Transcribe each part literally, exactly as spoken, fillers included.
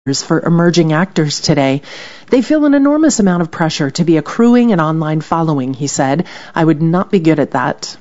for emerging actors today. They feel an enormous amount of pressure to be accruing an online following, he said. I would not be good at that.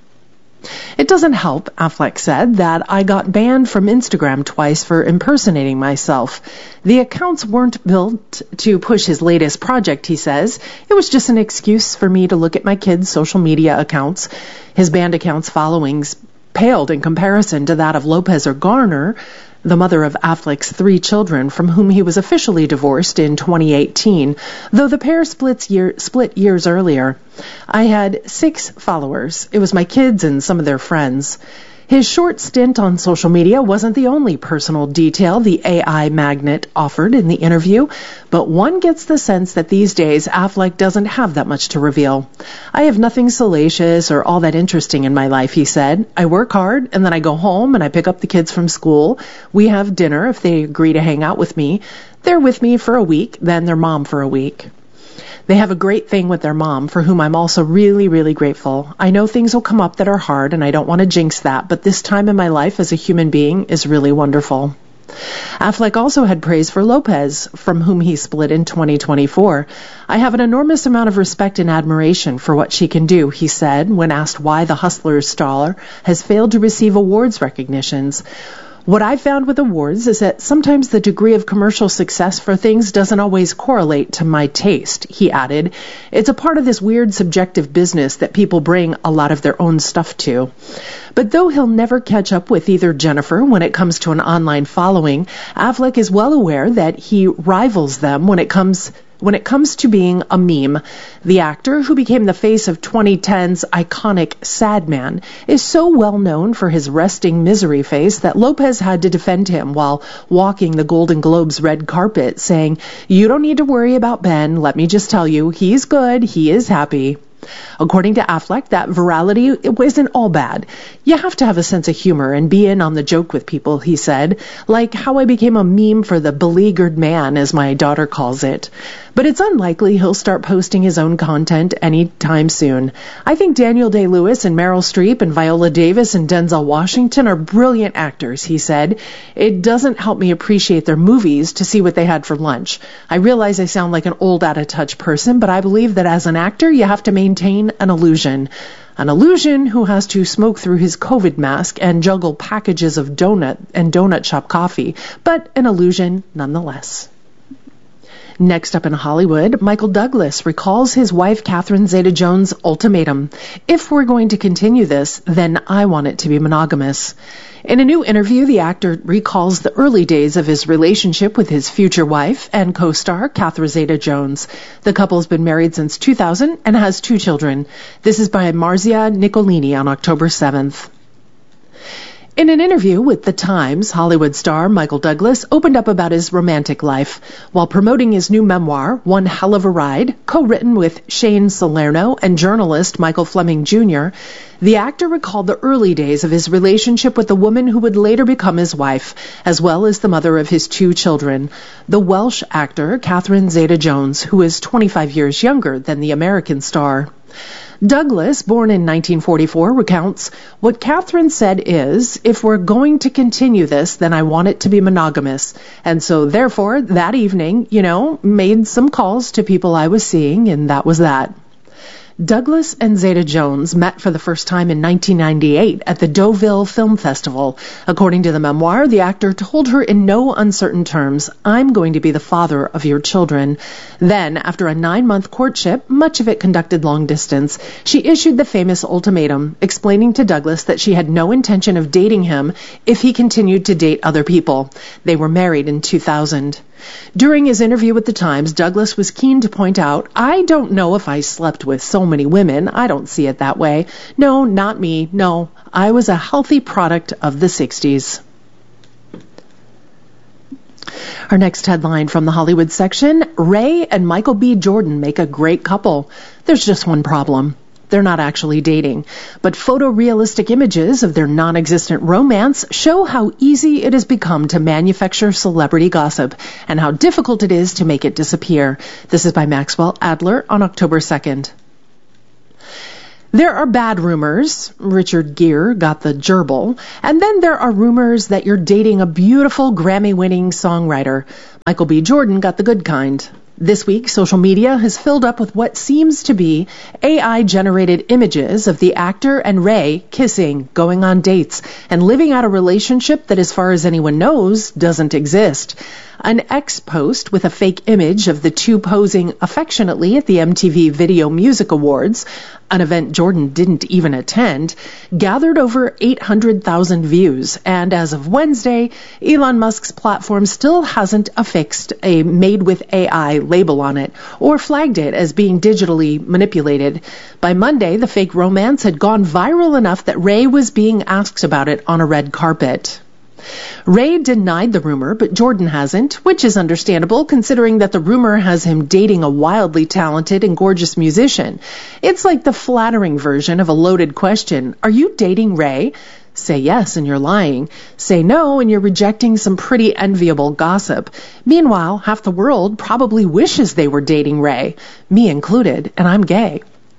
It doesn't help, Affleck said, that I got banned from Instagram twice for impersonating myself. The accounts weren't built to push his latest project, he says. It was just an excuse for me to look at my kids' social media accounts. His banned accounts followings paled in comparison to that of Lopez or Garner, the mother of Affleck's three children, from whom he was officially divorced in twenty eighteen, though the pair splits year, split years earlier. I had six followers. It was my kids and some of their friends. His short stint on social media wasn't the only personal detail the A I magnate offered in the interview, but one gets the sense that these days Affleck doesn't have that much to reveal. I have nothing salacious or all that interesting in my life, he said. I work hard, and then I go home and I pick up the kids from school. We have dinner if they agree to hang out with me. They're with me for a week, then their mom for a week. They have a great thing with their mom, for whom I'm also really, really grateful. I know things will come up that are hard, and I don't want to jinx that, but this time in my life as a human being is really wonderful. Affleck also had praise for Lopez, from whom he split in twenty twenty-four. I have an enormous amount of respect and admiration for what she can do, he said, when asked why the Hustlers star has failed to receive awards recognitions. What I found with awards is that sometimes the degree of commercial success for things doesn't always correlate to my taste, he added. It's a part of this weird subjective business that people bring a lot of their own stuff to. But though he'll never catch up with either Jennifer when it comes to an online following, Affleck is well aware that he rivals them when it comes When it comes to being a meme. The actor, who became the face of twenty ten's iconic Sad Man, is so well known for his resting misery face that Lopez had to defend him while walking the Golden Globes red carpet, saying, "You don't need to worry about Ben. Let me just tell you, he's good. He is happy." According to Affleck, that virality it isn't all bad. You have to have a sense of humor and be in on the joke with people, he said, like how I became a meme for the beleaguered man, as my daughter calls it. But it's unlikely he'll start posting his own content anytime soon. I think Daniel Day-Lewis and Meryl Streep and Viola Davis and Denzel Washington are brilliant actors, he said. It doesn't help me appreciate their movies to see what they had for lunch. I realize I sound like an old out-of-touch person, but I believe that as an actor, you have to maintain an illusion. An illusion who has to smoke through his COVID mask and juggle packages of donut and donut shop coffee, but an illusion nonetheless. Next up in Hollywood, Michael Douglas recalls his wife Catherine Zeta-Jones' ultimatum. If we're going to continue this, then I want it to be monogamous. In a new interview, the actor recalls the early days of his relationship with his future wife and co-star Catherine Zeta-Jones. The couple's been married since two thousand and has two children. This is by Marzia Nicolini on October seventh. In an interview with The Times, Hollywood star Michael Douglas opened up about his romantic life. While promoting his new memoir, One Hell of a Ride, co-written with Shane Salerno and journalist Michael Fleming Junior, the actor recalled the early days of his relationship with the woman who would later become his wife, as well as the mother of his two children, the Welsh actor Catherine Zeta-Jones, who is twenty-five years younger than the American star. Douglas, born in nineteen forty-four, recounts, "What Catherine said is, if we're going to continue this, then I want it to be monogamous. And so, therefore, that evening, you know, made some calls to people I was seeing, and that was that." Douglas and Zeta-Jones met for the first time in nineteen ninety-eight at the Deauville Film Festival. According to the memoir, the actor told her in no uncertain terms, "I'm going to be the father of your children." Then, after a nine-month courtship, much of it conducted long distance, she issued the famous ultimatum, explaining to Douglas that she had no intention of dating him if he continued to date other people. They were married in two thousand. During his interview with The Times, Douglas was keen to point out, "I don't know if I slept with so many women. I don't see it that way. No, not me. No, I was a healthy product of the sixties. Our next headline from the Hollywood section, Ray and Michael B. Jordan make a great couple. There's just one problem. They're not actually dating, but photorealistic images of their non-existent romance show how easy it has become to manufacture celebrity gossip and how difficult it is to make it disappear. This is by Maxwell Adler on October second. There are bad rumors. Richard Gere got the gerbil. And then there are rumors that you're dating a beautiful Grammy-winning songwriter. Michael B. Jordan got the good kind. This week, social media has filled up with what seems to be A I-generated images of the actor and Ray kissing, going on dates, and living out a relationship that, as far as anyone knows, doesn't exist. An X post with a fake image of the two posing affectionately at the M T V Video Music Awards, an event Jordan didn't even attend, gathered over eight hundred thousand views. And as of Wednesday, Elon Musk's platform still hasn't affixed a made with A I label on it or flagged it as being digitally manipulated. By Monday, the fake romance had gone viral enough that Ray was being asked about it on a red carpet. Ray denied the rumor, but Jordan hasn't, which is understandable considering that the rumor has him dating a wildly talented and gorgeous musician. It's like the flattering version of a loaded question. Are you dating Ray? Say yes and you're lying. Say no and you're rejecting some pretty enviable gossip. Meanwhile, half the world probably wishes they were dating Ray, me included, and I'm gay.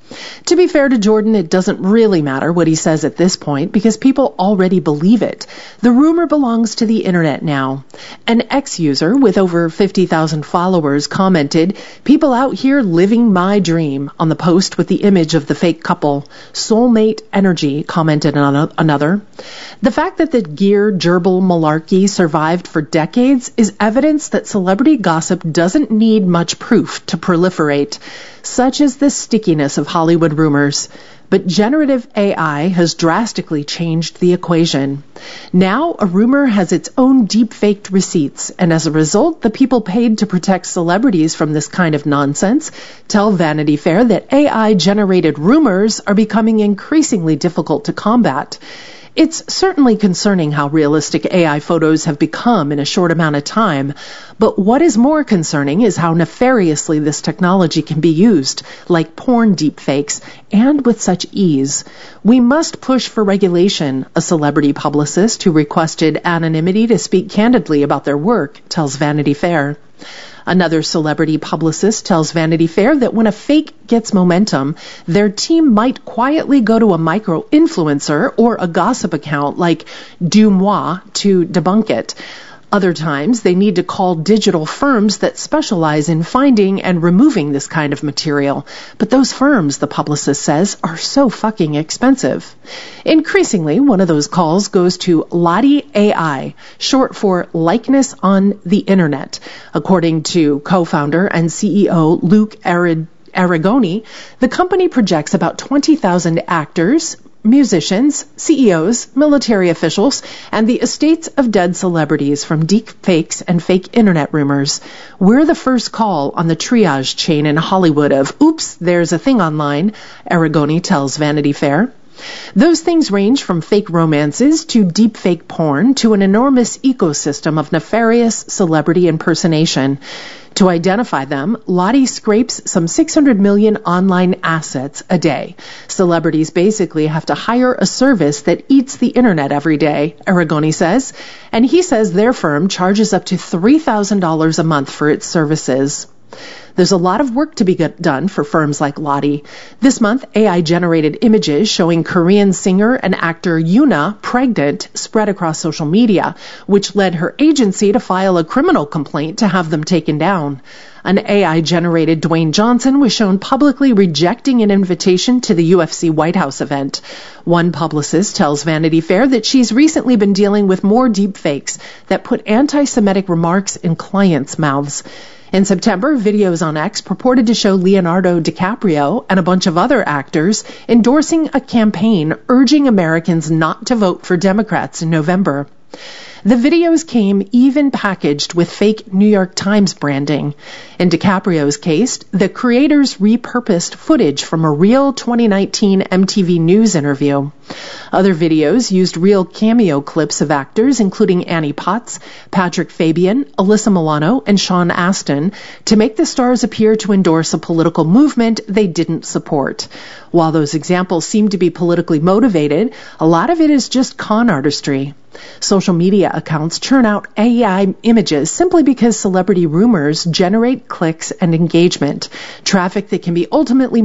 To be fair to Jordan, it doesn't really matter what he says at this point because people already believe it. The rumor belongs to the internet now. An X-user with over fifty thousand followers commented, "People out here living my dream," on the post with the image of the fake couple. Soulmate energy, commented on another. The fact that the Gere gerbil malarkey survived for decades is evidence that celebrity gossip doesn't need much proof to proliferate. Such is the stickiness of Hollywood rumors. But generative A I has drastically changed the equation. Now, a rumor has its own deep-faked receipts, and as a result, the people paid to protect celebrities from this kind of nonsense tell Vanity Fair that A I-generated rumors are becoming increasingly difficult to combat. It's certainly concerning how realistic A I photos have become in a short amount of time, but what is more concerning is how nefariously this technology can be used, like porn deepfakes, and with such ease. We must push for regulation, a celebrity publicist who requested anonymity to speak candidly about their work tells Vanity Fair. Another celebrity publicist tells Vanity Fair that when a fake gets momentum, their team might quietly go to a micro-influencer or a gossip account like DeuxMoi to debunk it. Other times, they need to call digital firms that specialize in finding and removing this kind of material. But those firms, the publicist says, are so fucking expensive. Increasingly, one of those calls goes to Lottie A I, short for Likeness on the Internet. According to co-founder and C E O Luke Arrigoni, the company projects about twenty thousand actors, musicians, C E Os, military officials, and the estates of dead celebrities from deep fakes and fake internet rumors. We're the first call on the triage chain in Hollywood of, oops, there's a thing online, Arrigoni tells Vanity Fair. Those things range from fake romances to deep fake porn to an enormous ecosystem of nefarious celebrity impersonation. To identify them, Lottie scrapes some six hundred million online assets a day. Celebrities basically have to hire a service that eats the internet every day, Arrigoni says, and he says their firm charges up to three thousand dollars a month for its services. There's a lot of work to be done for firms like Lottie. This month, A I-generated images showing Korean singer and actor Yoona pregnant spread across social media, which led her agency to file a criminal complaint to have them taken down. An A I-generated Dwayne Johnson was shown publicly rejecting an invitation to the U F C White House event. One publicist tells Vanity Fair that she's recently been dealing with more deepfakes that put anti-Semitic remarks in clients' mouths. In September, videos on X purported to show Leonardo DiCaprio and a bunch of other actors endorsing a campaign urging Americans not to vote for Democrats in November. The videos came even packaged with fake New York Times branding. In DiCaprio's case, the creators repurposed footage from a real twenty nineteen M T V News interview. Other videos used real cameo clips of actors including Annie Potts, Patrick Fabian, Alyssa Milano, and Sean Astin to make the stars appear to endorse a political movement they didn't support. While those examples seem to be politically motivated, a lot of it is just con artistry. Social media accounts churn out A I images simply because celebrity rumors generate clicks and engagement, traffic that can be ultimately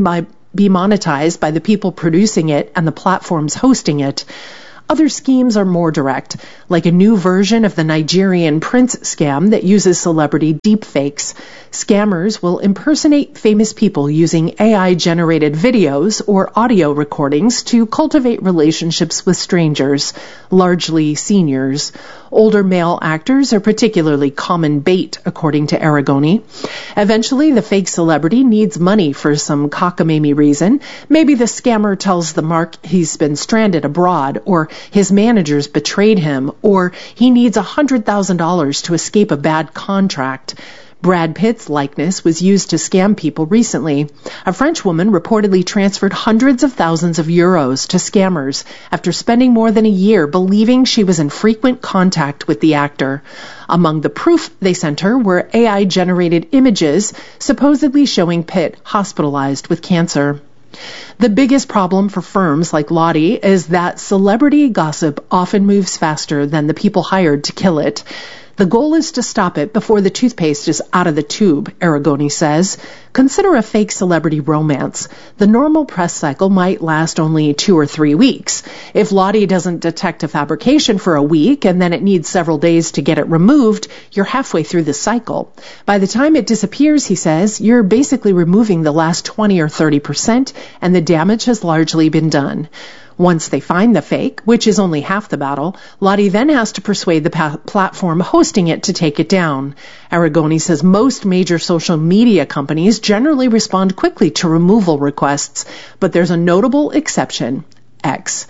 be monetized by the people producing it and the platforms hosting it. Other schemes are more direct, like a new version of the Nigerian Prince scam that uses celebrity deepfakes. Scammers will impersonate famous people using A I-generated videos or audio recordings to cultivate relationships with strangers, largely seniors. Older male actors are particularly common bait, according to Aragoni. Eventually, the fake celebrity needs money for some cockamamie reason. Maybe the scammer tells the mark he's been stranded abroad, or his managers betrayed him, or he needs one hundred thousand dollars to escape a bad contract. Brad Pitt's likeness was used to scam people recently. A French woman reportedly transferred hundreds of thousands of euros to scammers after spending more than a year believing she was in frequent contact with the actor. Among the proof they sent her were A I-generated images supposedly showing Pitt hospitalized with cancer. The biggest problem for firms like Lottie is that celebrity gossip often moves faster than the people hired to kill it. The goal is to stop it before the toothpaste is out of the tube, Aragoni says. Consider a fake celebrity romance. The normal press cycle might last only two or three weeks. If Lottie doesn't detect a fabrication for a week and then it needs several days to get it removed, you're halfway through the cycle. By the time it disappears, he says, you're basically removing the last twenty or thirty percent and the damage has largely been done. Once they find the fake, which is only half the battle, Lottie then has to persuade the pa- platform hosting it to take it down. Aragoni says most major social media companies generally respond quickly to removal requests, but there's a notable exception, X.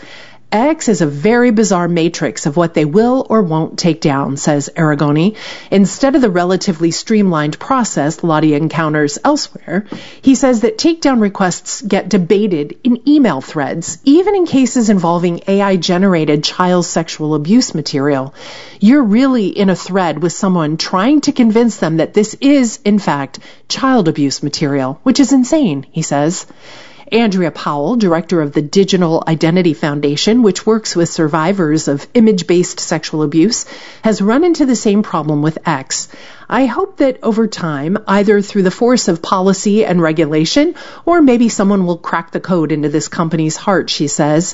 X is a very bizarre matrix of what they will or won't take down, says Aragoni. Instead of the relatively streamlined process Lottie encounters elsewhere, he says that takedown requests get debated in email threads, even in cases involving A I-generated child sexual abuse material. You're really in a thread with someone trying to convince them that this is, in fact, child abuse material, which is insane, he says. Andrea Powell, director of the Digital Identity Foundation, which works with survivors of image-based sexual abuse, has run into the same problem with X. I hope that over time, either through the force of policy and regulation, or maybe someone will crack the code into this company's heart, she says.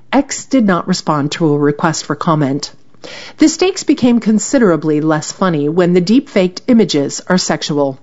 X did not respond to a request for comment. The stakes became considerably less funny when the deep-faked images are sexual.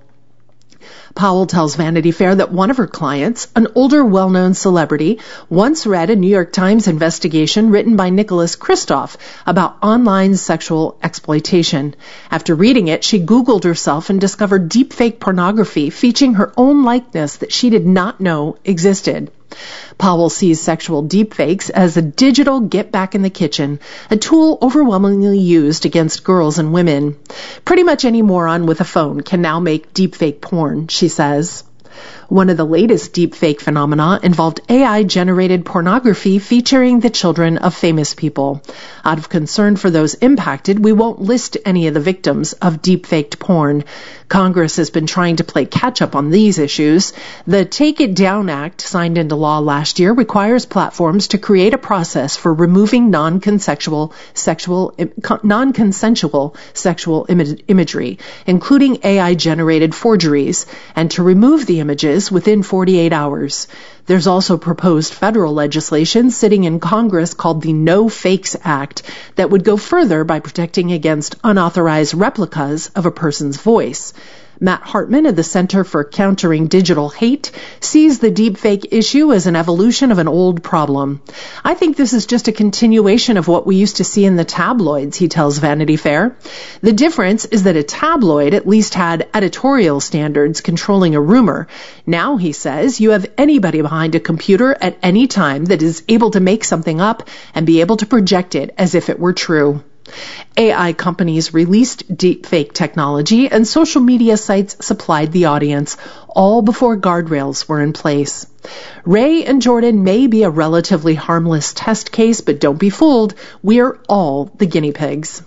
Powell tells Vanity Fair that one of her clients, an older well-known celebrity, once read a New York Times investigation written by Nicholas Kristof about online sexual exploitation. After reading it, she Googled herself and discovered deepfake pornography featuring her own likeness that she did not know existed. Powell sees sexual deepfakes as a digital get back in the kitchen, a tool overwhelmingly used against girls and women. Pretty much any moron with a phone can now make deepfake porn, she says. One of the latest deepfake phenomena involved A I-generated pornography featuring the children of famous people. Out of concern for those impacted, we won't list any of the victims of deepfaked porn. Congress has been trying to play catch-up on these issues. The Take It Down Act, signed into law last year, requires platforms to create a process for removing non-consensual sexual, non-consensual sexual im- imagery, including A I-generated forgeries, and to remove the images within forty-eight hours. There's also proposed federal legislation sitting in Congress called the No Fakes Act that would go further by protecting against unauthorized replicas of a person's voice. Matt Hartman of the Center for Countering Digital Hate sees the deepfake issue as an evolution of an old problem. I think this is just a continuation of what we used to see in the tabloids, he tells Vanity Fair. The difference is that a tabloid at least had editorial standards controlling a rumor. Now, he says, you have anybody behind a computer at any time that is able to make something up and be able to project it as if it were true. A I companies released deepfake technology and social media sites supplied the audience, all before guardrails were in place. Ray and Jordan may be a relatively harmless test case, but don't be fooled. We're all the guinea pigs.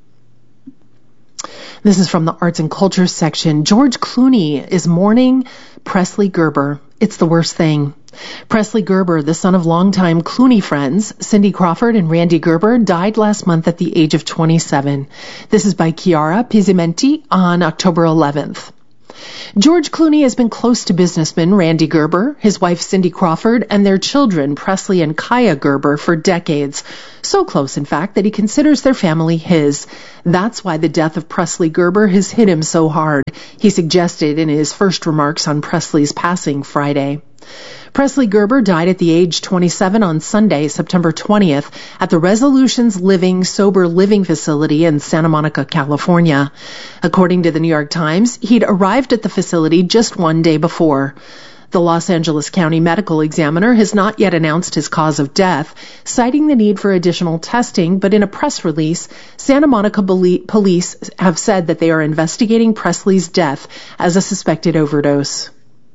This is from the Arts and Culture section. George Clooney is mourning Presley Gerber. It's the worst thing. Presley Gerber, the son of longtime Clooney friends, Cindy Crawford and Randy Gerber, died last month at the age of twenty-seven. This is by Chiara Pizzimenti on October eleventh. George Clooney has been close to businessman Randy Gerber, his wife Cindy Crawford, and their children Presley and Kaya Gerber for decades. So close, in fact, that he considers their family his. That's why the death of Presley Gerber has hit him so hard, he suggested in his first remarks on Presley's passing Friday. Presley Gerber died at the age twenty-seven on Sunday, September twentieth, at the Resolutions Living Sober Living facility in Santa Monica, California. According to the New York Times, he'd arrived at the facility just one day before. The Los Angeles County Medical Examiner has not yet announced his cause of death, citing the need for additional testing, but in a press release, Santa Monica police have said that they are investigating Presley's death as a suspected overdose.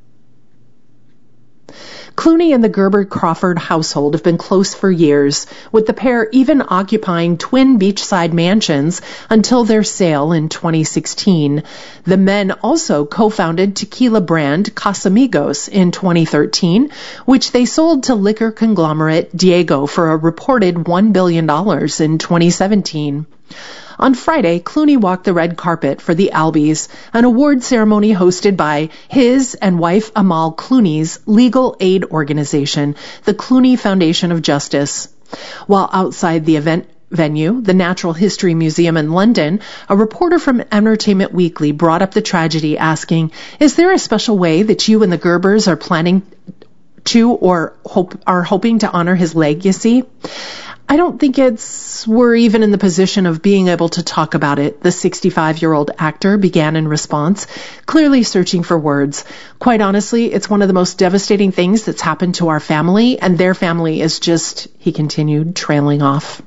Clooney and the Gerber-Crawford household have been close for years, with the pair even occupying twin beachside mansions until their sale in twenty sixteen. The men also co-founded tequila brand Casamigos in twenty thirteen, which they sold to liquor conglomerate Diageo for a reported one billion dollars in twenty seventeen. On Friday, Clooney walked the red carpet for the Albies, an award ceremony hosted by his and wife Amal Clooney's legal aid organization, the Clooney Foundation of Justice. While outside the event venue, the Natural History Museum in London, a reporter from Entertainment Weekly brought up the tragedy, asking, "Is there a special way that you and the Gerbers are planning to or hope are hoping to honor his legacy?" "I don't think it's we're even in the position of being able to talk about it," the sixty-five-year-old actor began in response, clearly searching for words. "Quite honestly, it's one of the most devastating things that's happened to our family, and their family is just," he continued, trailing off.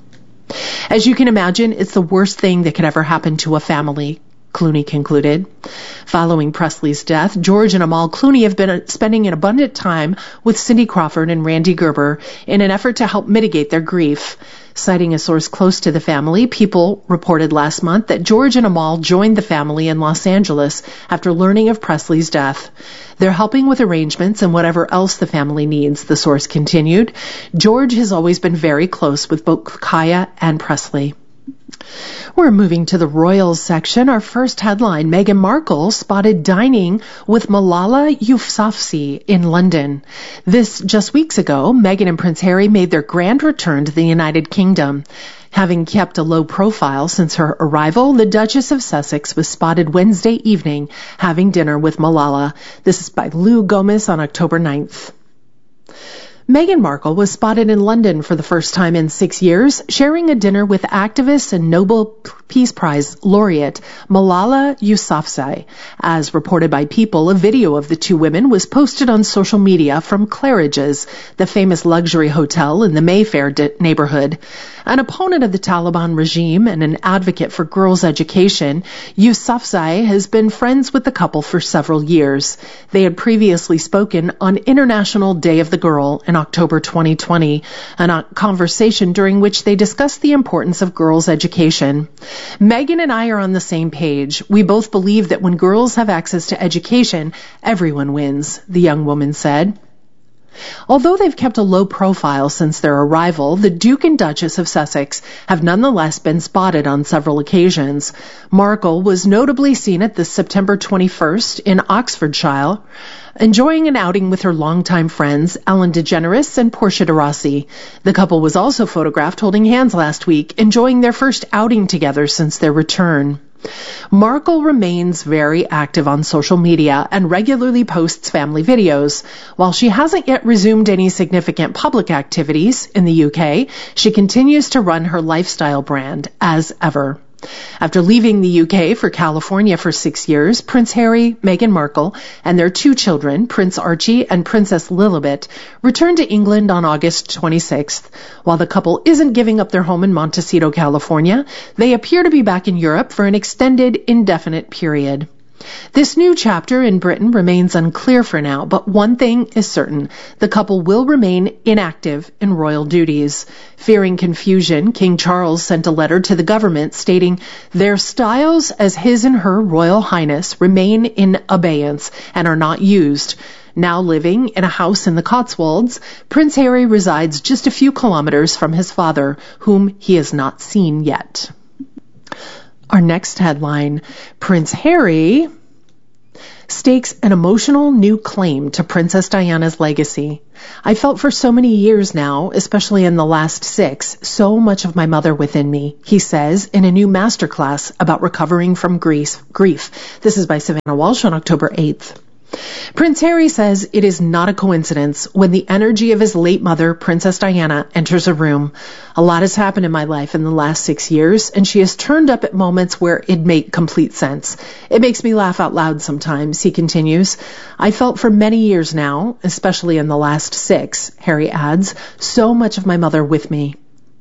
"As you can imagine, it's the worst thing that could ever happen to a family," Clooney concluded. Following Presley's death, George and Amal Clooney have been spending an abundant time with Cindy Crawford and Randy Gerber in an effort to help mitigate their grief. Citing a source close to the family, People reported last month that George and Amal joined the family in Los Angeles after learning of Presley's death. "They're helping with arrangements and whatever else the family needs," the source continued. "George has always been very close with both Kaya and Presley." We're moving to the Royals section. Our first headline, Meghan Markle spotted dining with Malala Yousafzai in London. This just weeks ago, Meghan and Prince Harry made their grand return to the United Kingdom. Having kept a low profile since her arrival, the Duchess of Sussex was spotted Wednesday evening having dinner with Malala. This is by Lou Gomez on October ninth. Meghan Markle was spotted in London for the first time in six years, sharing a dinner with activist and Nobel Peace Prize laureate Malala Yousafzai. As reported by People, a video of the two women was posted on social media from Claridge's, the famous luxury hotel in the Mayfair di- neighborhood. An opponent of the Taliban regime and an advocate for girls' education, Yousafzai has been friends with the couple for several years. They had previously spoken on International Day of the Girl in October twenty twenty, a conversation during which they discussed the importance of girls' education. "Meghan and I are on the same page. We both believe that when girls have access to education, everyone wins," the young woman said. Although they've kept a low profile since their arrival, the Duke and Duchess of Sussex have nonetheless been spotted on several occasions. Markle was notably seen at the September twenty-first in Oxfordshire, enjoying an outing with her longtime friends Ellen DeGeneres and Portia de Rossi. The couple was also photographed holding hands last week, enjoying their first outing together since their return. Markle remains very active on social media and regularly posts family videos. While she hasn't yet resumed any significant public activities in the U K, she continues to run her lifestyle brand as ever. After leaving the U K for California for six years, Prince Harry, Meghan Markle, and their two children, Prince Archie and Princess Lilibet, returned to England on August twenty-sixth. While the couple isn't giving up their home in Montecito, California, they appear to be back in Europe for an extended, indefinite period. This new chapter in Britain remains unclear for now, but one thing is certain. The couple will remain inactive in royal duties. Fearing confusion, King Charles sent a letter to the government stating, "Their styles as His and Her Royal Highness remain in abeyance and are not used." Now living in a house in the Cotswolds, Prince Harry resides just a few kilometers from his father, whom he has not seen yet. Our next headline, Prince Harry stakes an emotional new claim to Princess Diana's legacy. I felt for so many years now, especially in the last six, so much of my mother within me, he says in a new masterclass about recovering from grief. grief. This is by Savannah Walsh on October eighth. Prince Harry says it is not a coincidence when the energy of his late mother, Princess Diana, enters a room. A lot has happened in my life in the last six years, and she has turned up at moments where it made complete sense. It makes me laugh out loud sometimes, he continues. I felt for many years now, especially in the last six, Harry adds, so much of my mother with me.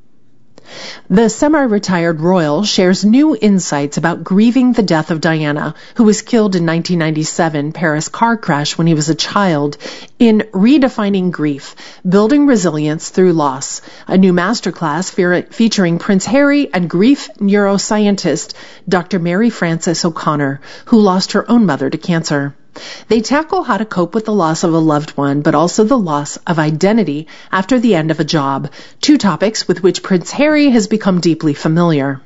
The semi-retired royal shares new insights about grieving the death of Diana, who was killed in nineteen ninety-seven Paris car crash when he was a child, in Redefining Grief, Building Resilience Through Loss, a new masterclass fe- featuring Prince Harry and grief neuroscientist Doctor Mary Frances O'Connor, who lost her own mother to cancer. They tackle how to cope with the loss of a loved one, but also the loss of identity after the end of a job, two topics with which Prince Harry has become deeply familiar.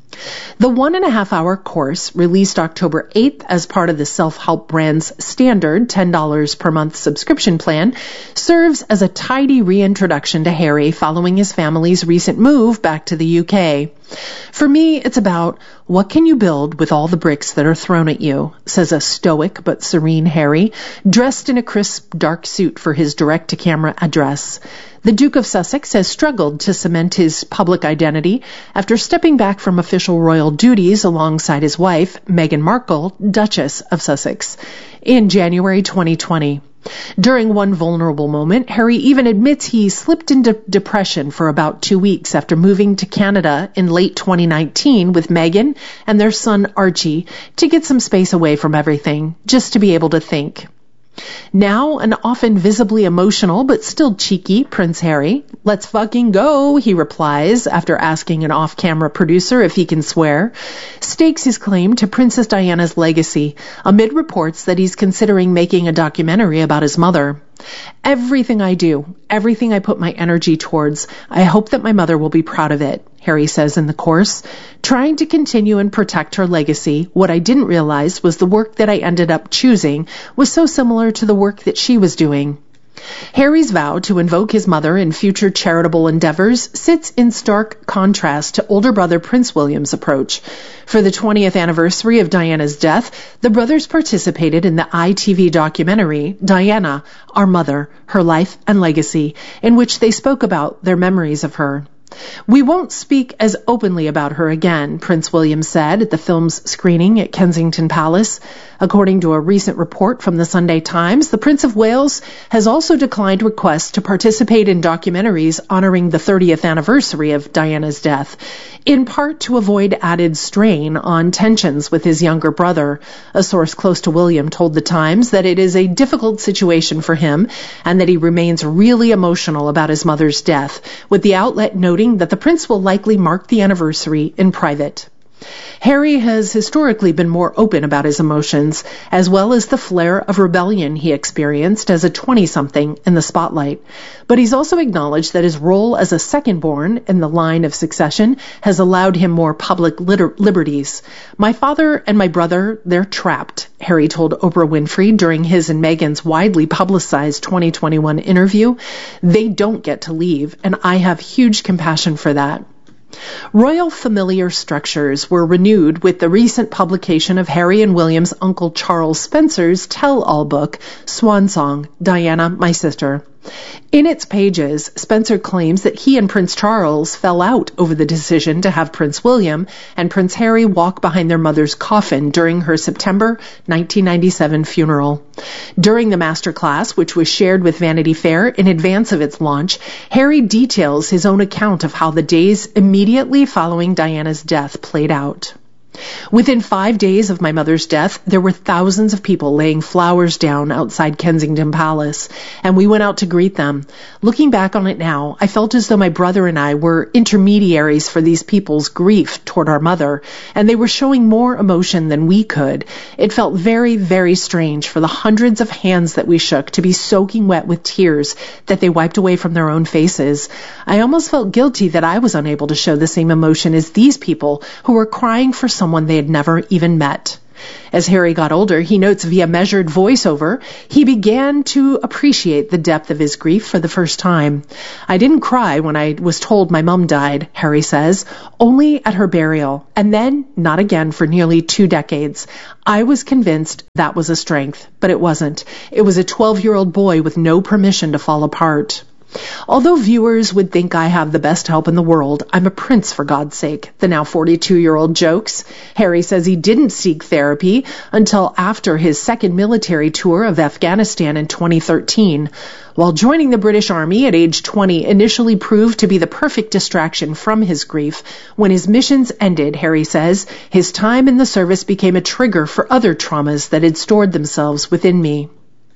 The one and a half hour course, released October eighth as part of the Self-Help brand's standard ten dollars per month subscription plan, serves as a tidy reintroduction to Harry following his family's recent move back to the U K. For me, it's about what can you build with all the bricks that are thrown at you, says a stoic but serene Harry, dressed in a crisp dark suit for his direct-to-camera address. The Duke of Sussex has struggled to cement his public identity after stepping back from official royal duties alongside his wife, Meghan Markle, Duchess of Sussex, in January twenty twenty. During one vulnerable moment, Harry even admits he slipped into depression for about two weeks after moving to Canada in late twenty nineteen with Meghan and their son Archie to get some space away from everything, just to be able to think. Now, an often visibly emotional but still cheeky Prince Harry, "Let's fucking go," he replies after asking an off-camera producer if he can swear, stakes his claim to Princess Diana's legacy amid reports that he's considering making a documentary about his mother. "Everything I do, everything I put my energy towards, I hope that my mother will be proud of it," Harry says in the course. "Trying to continue and protect her legacy, what I didn't realize was the work that I ended up choosing was so similar to the work that she was doing." Harry's vow to invoke his mother in future charitable endeavors sits in stark contrast to older brother Prince William's approach. For the twentieth anniversary of Diana's death, the brothers participated in the I T V documentary, Diana, Our Mother, Her Life and Legacy, in which they spoke about their memories of her. "We won't speak as openly about her again," Prince William said at the film's screening at Kensington Palace. According to a recent report from the Sunday Times, the Prince of Wales has also declined requests to participate in documentaries honoring the thirtieth anniversary of Diana's death, in part to avoid added strain on tensions with his younger brother. A source close to William told the Times that it is a difficult situation for him and that he remains really emotional about his mother's death, with the outlet noting that the prince will likely mark the anniversary in private. Harry has historically been more open about his emotions, as well as the flare of rebellion he experienced as a twenty-something in the spotlight. But he's also acknowledged that his role as a second-born in the line of succession has allowed him more public liter- liberties. "My father and my brother, they're trapped," Harry told Oprah Winfrey during his and Meghan's widely publicized twenty twenty-one interview. "They don't get to leave, and I have huge compassion for that." Royal familiar structures were renewed with the recent publication of Harry and William's uncle Charles Spencer's tell-all book, Swan Song, Diana, My Sister. In its pages, Spencer claims that he and Prince Charles fell out over the decision to have Prince William and Prince Harry walk behind their mother's coffin during her September nineteen ninety-seven funeral. During the masterclass, which was shared with Vanity Fair in advance of its launch, Harry details his own account of how the days immediately following Diana's death played out. "Within five days of my mother's death, there were thousands of people laying flowers down outside Kensington Palace, and we went out to greet them. Looking back on it now, I felt as though my brother and I were intermediaries for these people's grief toward our mother, and they were showing more emotion than we could. It felt very, very strange for the hundreds of hands that we shook to be soaking wet with tears that they wiped away from their own faces. I almost felt guilty that I was unable to show the same emotion as these people who were crying for someone they had never even met." As Harry got older, he notes via measured voiceover, he began to appreciate the depth of his grief for the first time. I didn't cry when I was told my mom died, Harry says, only at her burial, and then not again for nearly two decades. I was convinced that was a strength, but it wasn't. It was a twelve-year-old boy with no permission to fall apart. Although viewers would think I have the best help in the world, I'm a prince for God's sake, the now forty-two-year-old jokes. Harry says he didn't seek therapy until after his second military tour of Afghanistan in twenty thirteen. While joining the British Army at age twenty initially proved to be the perfect distraction from his grief, when his missions ended, Harry says, his time in the service became a trigger for other traumas that had stored themselves within me.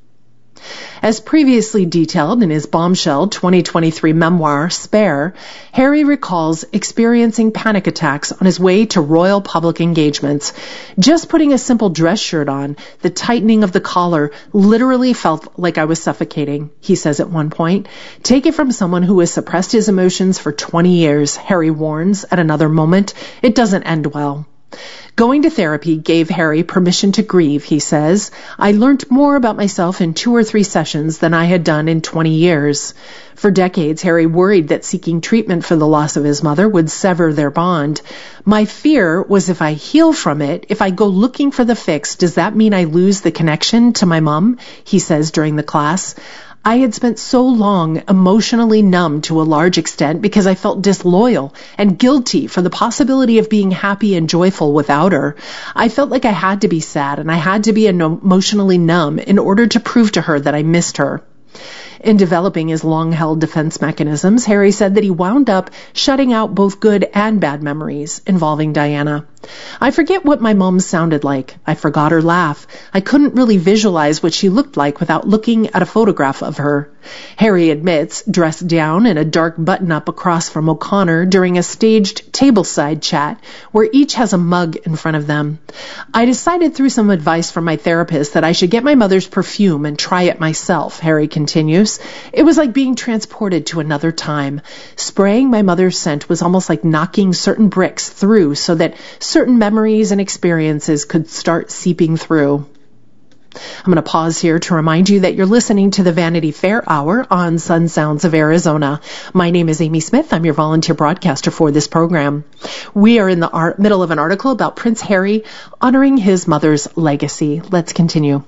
As previously detailed in his bombshell twenty twenty-three memoir, Spare, Harry recalls experiencing panic attacks on his way to royal public engagements. Just putting a simple dress shirt on, the tightening of the collar literally felt like I was suffocating, he says at one point. Take it from someone who has suppressed his emotions for twenty years, Harry warns at another moment. It doesn't end well. Going to therapy gave Harry permission to grieve, he says. I learned more about myself in two or three sessions than I had done in twenty years. For decades, Harry worried that seeking treatment for the loss of his mother would sever their bond. My fear was if I heal from it, if I go looking for the fix, does that mean I lose the connection to my mom? He says during the class. I had spent so long emotionally numb to a large extent because I felt disloyal and guilty for the possibility of being happy and joyful without her. I felt like I had to be sad and I had to be emotionally numb in order to prove to her that I missed her. In developing his long-held defense mechanisms, Harry said that he wound up shutting out both good and bad memories involving Diana. I forget what my mom sounded like. I forgot her laugh. I couldn't really visualize what she looked like without looking at a photograph of her. Harry admits, dressed down in a dark button-up across from O'Connor during a staged tableside chat where each has a mug in front of them. I decided through some advice from my therapist that I should get my mother's perfume and try it myself, Harry continues. It was like being transported to another time. Spraying my mother's scent was almost like knocking certain bricks through so that certain memories and experiences could start seeping through. I'm going to pause here to remind you that you're listening to the Vanity Fair Hour on Sun Sounds of Arizona. My name is Amy Smith. I'm your volunteer broadcaster for this program. We are in the art- middle of an article about Prince Harry honoring his mother's legacy. Let's continue.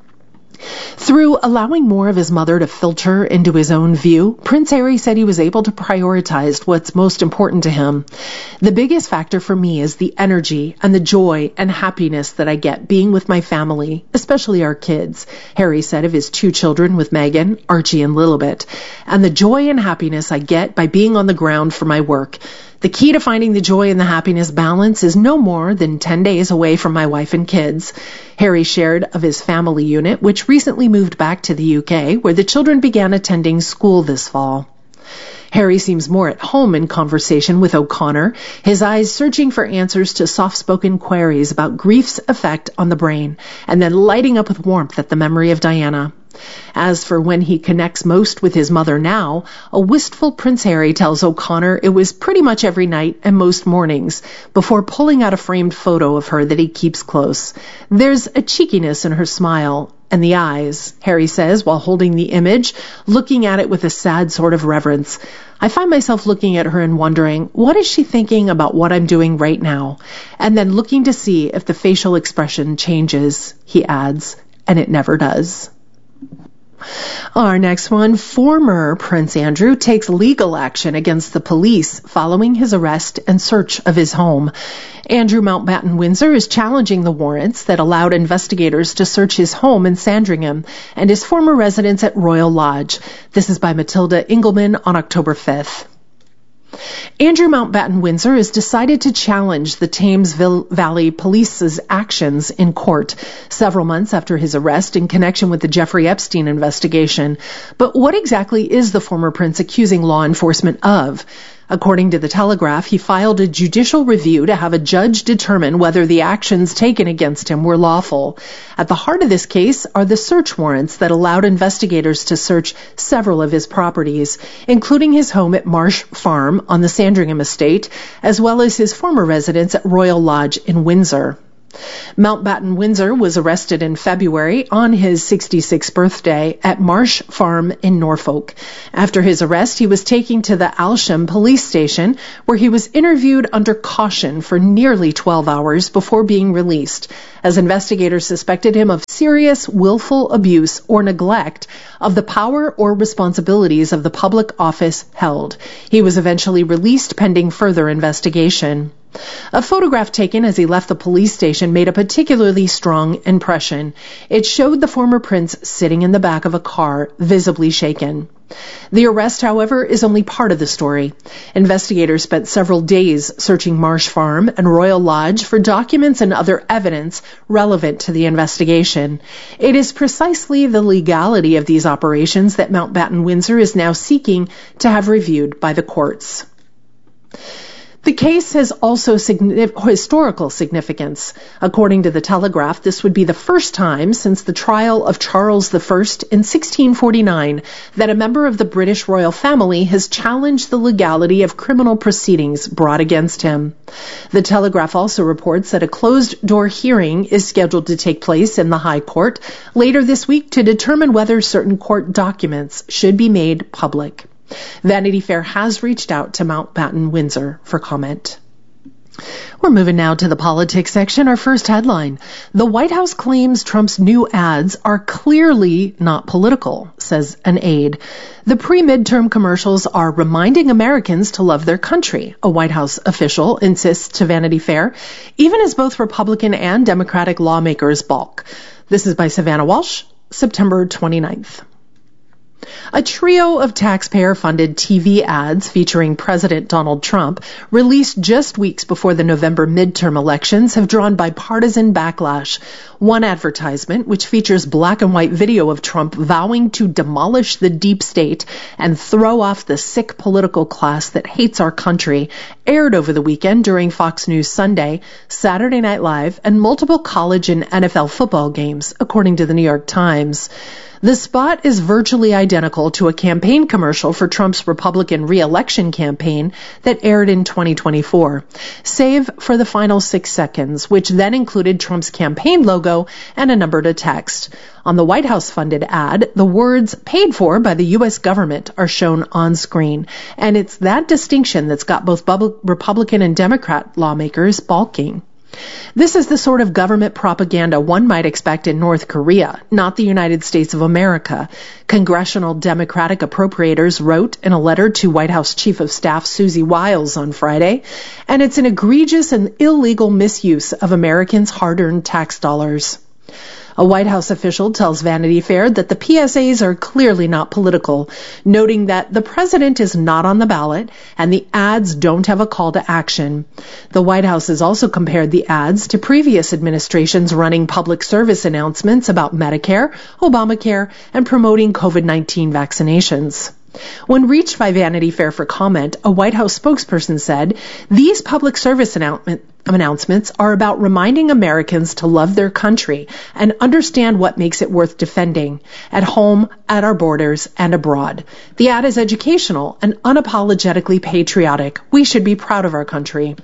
Through allowing more of his mother to filter into his own view, Prince Harry said he was able to prioritize what's most important to him. The biggest factor for me is the energy and the joy and happiness that I get being with my family, especially our kids, Harry said of his two children with Meghan, Archie and Lilibet, and the joy and happiness I get by being on the ground for my work. The key to finding the joy and the happiness balance is no more than ten days away from my wife and kids. Harry shared of his family unit, which recently moved back to the U K, where the children began attending school this fall. Harry seems more at home in conversation with O'Connor, his eyes searching for answers to soft-spoken queries about grief's effect on the brain, and then lighting up with warmth at the memory of Diana. As for when he connects most with his mother now, a wistful Prince Harry tells O'Connor it was pretty much every night and most mornings, before pulling out a framed photo of her that he keeps close. There's a cheekiness in her smile and the eyes, Harry says, while holding the image, looking at it with a sad sort of reverence. I find myself looking at her and wondering, what is she thinking about what I'm doing right now? And then looking to see if the facial expression changes, he adds, and it never does. Our next one, former Prince Andrew takes legal action against the police following his arrest and search of his home. Andrew Mountbatten Windsor is challenging the warrants that allowed investigators to search his home in Sandringham and his former residence at Royal Lodge. This is by Matilda Engelman on October fifth. Andrew Mountbatten Windsor has decided to challenge the Thames Valley Police's actions in court several months after his arrest in connection with the Jeffrey Epstein investigation. But what exactly is the former prince accusing law enforcement of? According to the Telegraph, he filed a judicial review to have a judge determine whether the actions taken against him were lawful. At the heart of this case are the search warrants that allowed investigators to search several of his properties, including his home at Marsh Farm on the Sandringham estate, as well as his former residence at Royal Lodge in Windsor. Mountbatten Windsor was arrested in February on his sixty-sixth birthday at Marsh Farm in Norfolk. After his arrest, he was taken to the Alsham police station, where he was interviewed under caution for nearly twelve hours before being released, as investigators suspected him of serious willful abuse or neglect of the power or responsibilities of the public office held. He was eventually released pending further investigation. A photograph taken as he left the police station made a particularly strong impression. It showed the former prince sitting in the back of a car, visibly shaken. The arrest, however, is only part of the story. Investigators spent several days searching Marsh Farm and Royal Lodge for documents and other evidence relevant to the investigation. It is precisely the legality of these operations that Mountbatten Windsor is now seeking to have reviewed by the courts. The case has also signif- historical significance. According to the Telegraph, this would be the first time since the trial of Charles the First in sixteen forty-nine that a member of the British royal family has challenged the legality of criminal proceedings brought against him. The Telegraph also reports that a closed-door hearing is scheduled to take place in the High Court later this week to determine whether certain court documents should be made public. Vanity Fair has reached out to Mountbatten Windsor for comment. We're moving now to the politics section. Our first headline: the White House claims Trump's new ads are clearly not political, says an aide. The pre-midterm commercials are reminding Americans to love their country, a White House official insists to Vanity Fair, even as both Republican and Democratic lawmakers balk. This is by Savannah Walsh, September twenty-ninth. A trio of taxpayer-funded T V ads featuring President Donald Trump, released just weeks before the November midterm elections, have drawn bipartisan backlash. One advertisement, which features black and white video of Trump vowing to demolish the deep state and throw off the sick political class that hates our country, aired over the weekend during Fox News Sunday, Saturday Night Live, and multiple college and N F L football games, according to the New York Times. The spot is virtually identical to a campaign commercial for Trump's Republican re-election campaign that aired in twenty twenty-four, save for the final six seconds, which then included Trump's campaign logo and a number to text. On the White House-funded ad, the words "paid for by the U S government" are shown on screen, and it's that distinction that's got both Republican and Democrat lawmakers balking. This is the sort of government propaganda one might expect in North Korea, not the United States of America. Congressional Democratic appropriators wrote in a letter to White House Chief of Staff Susie Wiles on Friday, and it's an egregious and illegal misuse of Americans' hard-earned tax dollars. A White House official tells Vanity Fair that the P S As are clearly not political, noting that the president is not on the ballot and the ads don't have a call to action. The White House has also compared the ads to previous administrations running public service announcements about Medicare, Obamacare, and promoting COVID nineteen vaccinations. When reached by Vanity Fair for comment, a White House spokesperson said, "These public service announcement, announcements are about reminding Americans to love their country and understand what makes it worth defending, at home, at our borders, and abroad. The ad is educational and unapologetically patriotic. We should be proud of our country."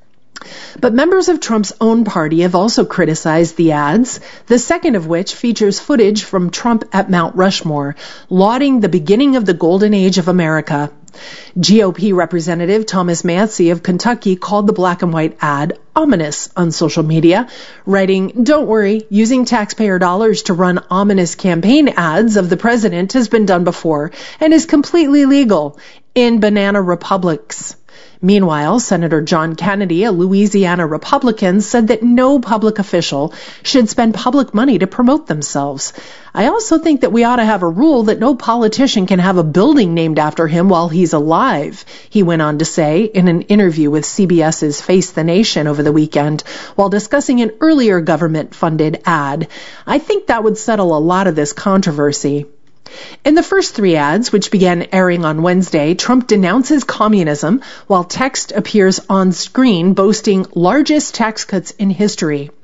But members of Trump's own party have also criticized the ads, the second of which features footage from Trump at Mount Rushmore, lauding the beginning of the golden age of America. G O P Representative Thomas Massie of Kentucky called the black and white ad ominous on social media, writing, "Don't worry, using taxpayer dollars to run ominous campaign ads of the president has been done before and is completely legal in banana republics." Meanwhile, Senator John Kennedy, a Louisiana Republican, said that no public official should spend public money to promote themselves. "I also think that we ought to have a rule that no politician can have a building named after him while he's alive," he went on to say in an interview with CBS's Face the Nation over the weekend while discussing an earlier government-funded ad. "I think that would settle a lot of this controversy." In the first three ads, which began airing on Wednesday, Trump denounces communism while text appears on screen boasting largest tax cuts in history.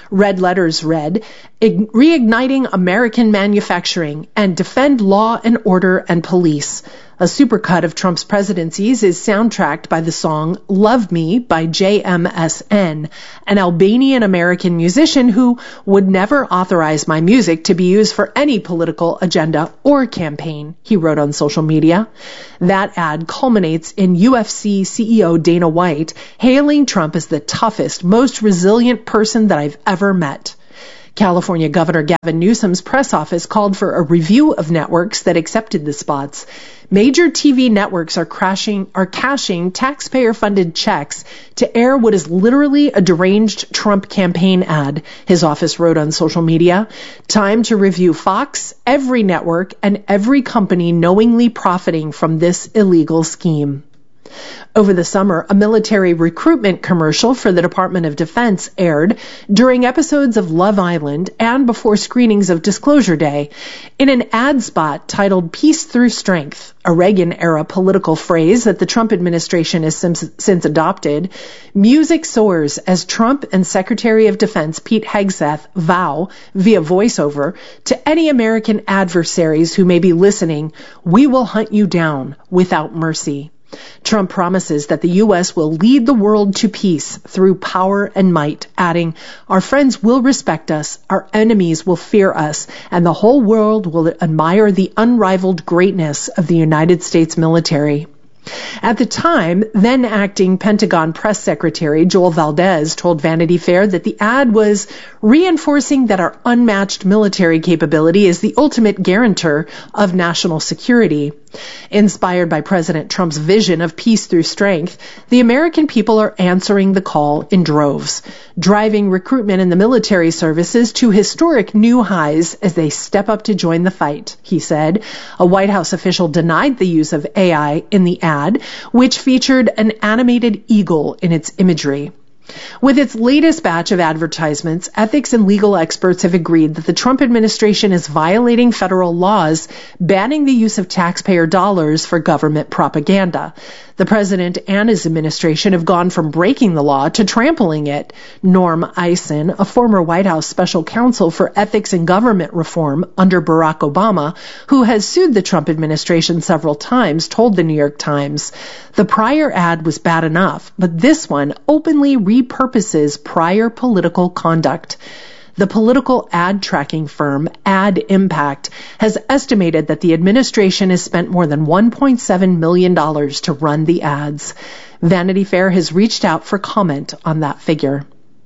Red letters read, "Reigniting American manufacturing and defend law and order and police." A supercut of Trump's presidencies is soundtracked by the song Love Me by J M S N, an Albanian-American musician who would never authorize my music to be used for any political agenda or campaign, he wrote on social media. That ad culminates in U F C C E O Dana White hailing Trump as the toughest, most resilient person that I've ever met. California Governor Gavin Newsom's press office called for a review of networks that accepted the spots. Major T V networks are crashing, are cashing taxpayer-funded checks to air what is literally a deranged Trump campaign ad, his office wrote on social media. Time to review Fox, every network, and every company knowingly profiting from this illegal scheme. Over the summer, a military recruitment commercial for the Department of Defense aired during episodes of Love Island and before screenings of Disclosure Day. In an ad spot titled Peace Through Strength, a Reagan-era political phrase that the Trump administration has since adopted, music soars as Trump and Secretary of Defense Pete Hegseth vow, via voiceover, to any American adversaries who may be listening, "We will hunt you down without mercy." Trump promises that the U S will lead the world to peace through power and might, adding, "Our friends will respect us, our enemies will fear us, and the whole world will admire the unrivaled greatness of the United States military." At the time, then acting Pentagon Press Secretary Joel Valdez told Vanity Fair that the ad was reinforcing that our unmatched military capability is the ultimate guarantor of national security. Inspired by President Trump's vision of peace through strength, the American people are answering the call in droves, driving recruitment in the military services to historic new highs as they step up to join the fight, he said. A White House official denied the use of A I in the ad, which featured an animated eagle in its imagery. With its latest batch of advertisements, ethics and legal experts have agreed that the Trump administration is violating federal laws banning the use of taxpayer dollars for government propaganda. The president and his administration have gone from breaking the law to trampling it. Norm Eisen, a former White House special counsel for ethics and government reform under Barack Obama, who has sued the Trump administration several times, told the New York Times, "The prior ad was bad enough, but this one openly repurposes prior political conduct." The political ad tracking firm Ad Impact has estimated that the administration has spent more than one point seven million dollars to run the ads. Vanity Fair has reached out for comment on that figure.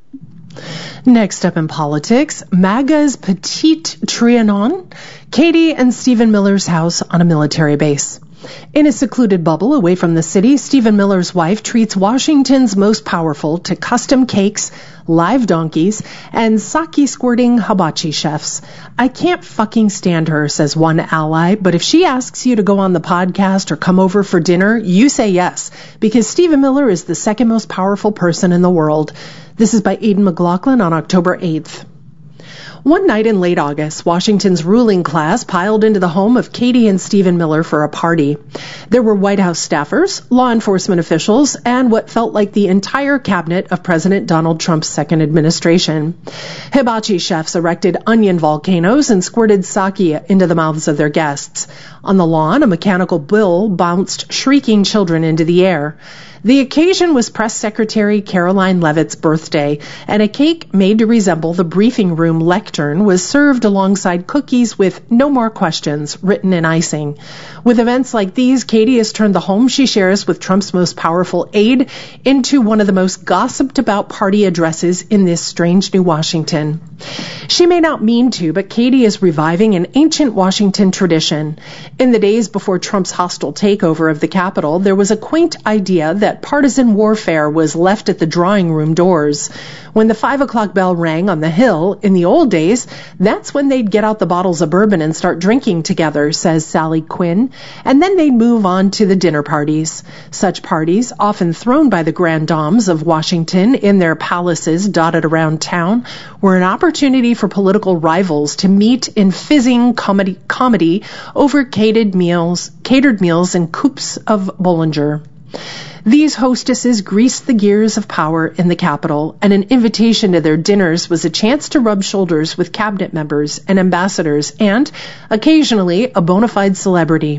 Next up in politics, MAGA's Petit Trianon, Katie and Stephen Miller's house on a military base. In a secluded bubble away from the city, Stephen Miller's wife treats Washington's most powerful to custom cakes, live donkeys, and sake-squirting hibachi chefs. "I can't fucking stand her," says one ally, "but if she asks you to go on the podcast or come over for dinner, you say yes, because Stephen Miller is the second most powerful person in the world." This is by Aidan McLaughlin on October eighth. One night in late August, Washington's ruling class piled into the home of Katie and Stephen Miller for a party. There were White House staffers, law enforcement officials, and what felt like the entire cabinet of President Donald Trump's second administration. Hibachi chefs erected onion volcanoes and squirted sake into the mouths of their guests. On the lawn, a mechanical bull bounced shrieking children into the air. The occasion was Press Secretary Caroline Leavitt's birthday, and a cake made to resemble the briefing room lectern was served alongside cookies with "No more questions" written in icing. With events like these, Katie has turned the home she shares with Trump's most powerful aide into one of the most gossiped about party addresses in this strange new Washington. She may not mean to, but Katie is reviving an ancient Washington tradition. In the days before Trump's hostile takeover of the Capitol, there was a quaint idea that partisan warfare was left at the drawing room doors. When the five o'clock bell rang on the Hill, in the old days, that's when they'd get out the bottles of bourbon and start drinking together, says Sally Quinn, and then they'd move on to the dinner parties. Such parties, often thrown by the grand dames of Washington in their palaces dotted around town, were an opportunity for political rivals to meet in fizzing comedy, comedy over catered meals, catered meals and coupes of Bollinger. These hostesses greased the gears of power in the Capitol, and an invitation to their dinners was a chance to rub shoulders with cabinet members and ambassadors and, occasionally, a bona fide celebrity.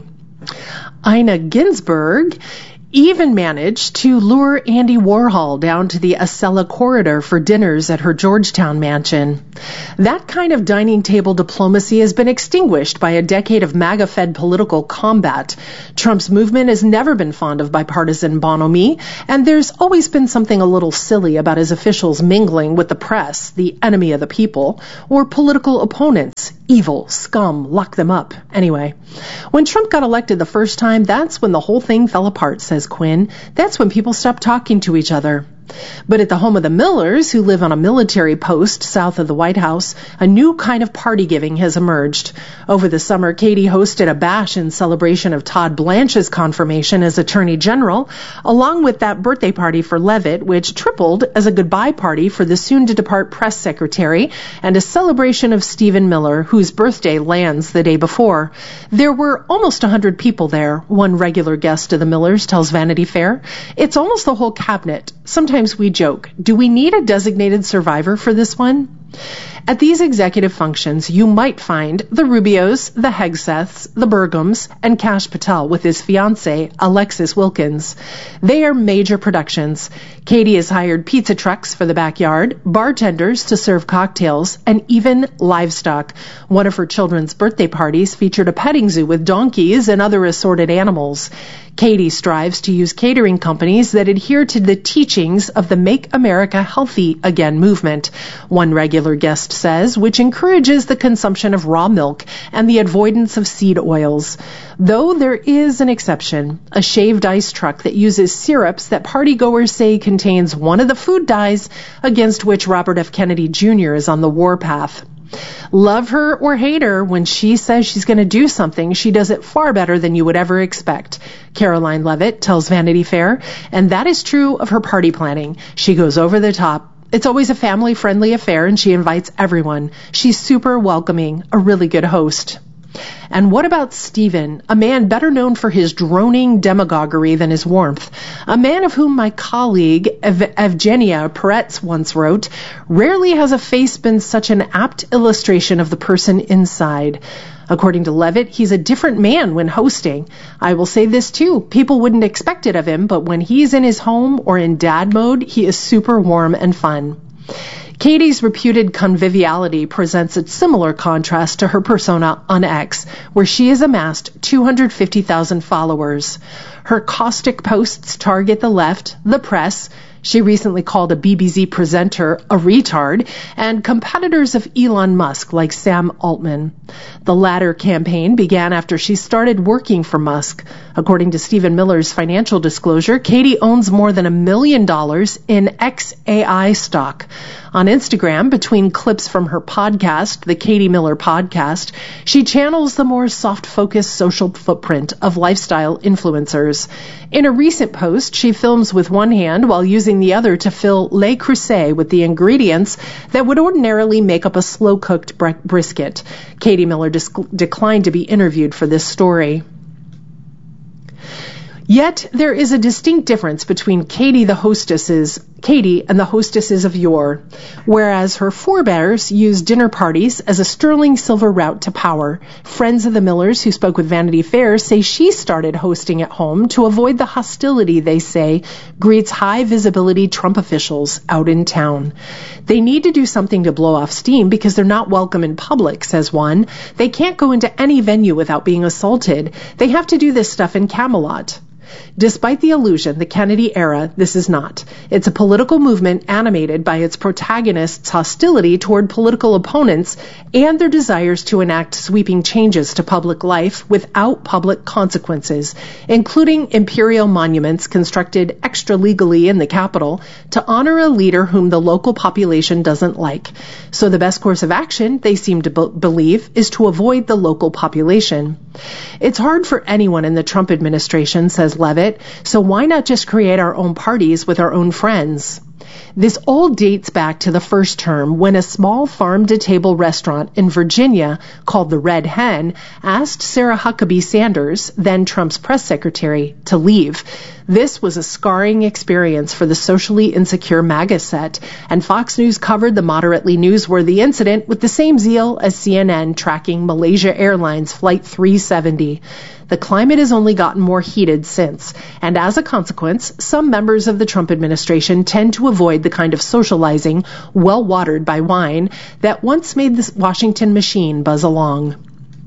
Ina Ginsburg even managed to lure Andy Warhol down to the Acela corridor for dinners at her Georgetown mansion. That kind of dining table diplomacy has been extinguished by a decade of MAGA-fed political combat. Trump's movement has never been fond of bipartisan bonhomie, and there's always been something a little silly about his officials mingling with the press, the enemy of the people, or political opponents. Evil, scum, lock them up. Anyway, when Trump got elected the first time, that's when the whole thing fell apart, says Quinn. That's when people stopped talking to each other. But at the home of the Millers, who live on a military post south of the White House, a new kind of party giving has emerged. Over the summer, Katie hosted a bash in celebration of Todd Blanche's confirmation as Attorney General, along with that birthday party for Leavitt, which tripled as a goodbye party for the soon-to-depart press secretary and a celebration of Stephen Miller, whose birthday lands the day before. There were almost one hundred people there, one regular guest of the Millers tells Vanity Fair. It's almost the whole cabinet. Sometimes we joke, do we need a designated survivor for this one? At these executive functions, you might find the Rubios, the Hegseths, the Burgums, and Kash Patel with his fiancée, Alexis Wilkins. They are major productions. Katie has hired pizza trucks for the backyard, bartenders to serve cocktails, and even livestock. One of her children's birthday parties featured a petting zoo with donkeys and other assorted animals. Katie strives to use catering companies that adhere to the teachings of the Make America Healthy Again movement, one regular guest says, which encourages the consumption of raw milk and the avoidance of seed oils. Though there is an exception, a shaved ice truck that uses syrups that partygoers say contains one of the food dyes against which Robert F. Kennedy Junior is on the warpath. Love her or hate her, when she says she's going to do something, she does it far better than you would ever expect, Caroline Leavitt tells Vanity Fair, and that is true of her party planning. She goes over the top. It's always a family-friendly affair, and she invites everyone. She's super welcoming, a really good host. And what about Stephen, a man better known for his droning demagoguery than his warmth? A man of whom my colleague Ev- Evgenia Peretz once wrote, rarely has a face been such an apt illustration of the person inside. According to Leavitt, he's a different man when hosting. I will say this too, people wouldn't expect it of him, but when he's in his home or in dad mode, he is super warm and fun. Katie's reputed conviviality presents a similar contrast to her persona on X, where she has amassed two hundred fifty thousand followers. Her caustic posts target the left, the press, she recently called a B B C presenter a retard, and competitors of Elon Musk like Sam Altman. The latter campaign began after she started working for Musk. According to Stephen Miller's financial disclosure, Katie owns more than a million dollars in X A I stock. On Instagram, between clips from her podcast, the Katie Miller Podcast, she channels the more soft-focused social footprint of lifestyle influencers. In a recent post, she films with one hand while using the other to fill Le Creuset with the ingredients that would ordinarily make up a slow-cooked brisket. Katie Miller disc- declined to be interviewed for this story. Yet there is a distinct difference between Katie the hostesses, Katie and the hostesses of yore. Whereas her forebears used dinner parties as a sterling silver route to power, friends of the Millers who spoke with Vanity Fair say she started hosting at home to avoid the hostility, they say, greets high-visibility Trump officials out in town. They need to do something to blow off steam because they're not welcome in public, says one. They can't go into any venue without being assaulted. They have to do this stuff in Camelot. Despite the illusion, the Kennedy era, this is not. It's a political movement animated by its protagonists' hostility toward political opponents and their desires to enact sweeping changes to public life without public consequences, including imperial monuments constructed extra-legally in the Capitol to honor a leader whom the local population doesn't like. So the best course of action, they seem to be- believe, is to avoid the local population. It's hard for anyone in the Trump administration, says Leavitt, so why not just create our own parties with our own friends? This all dates back to the first term when a small farm-to-table restaurant in Virginia called the Red Hen asked Sarah Huckabee Sanders, then Trump's press secretary, to leave. This was a scarring experience for the socially insecure MAGA set, and Fox News covered the moderately newsworthy incident with the same zeal as C N N tracking Malaysia Airlines Flight three seventy. The climate has only gotten more heated since, and as a consequence, some members of the Trump administration tend to avoid the kind of socializing, well watered by wine, that once made the Washington machine buzz along.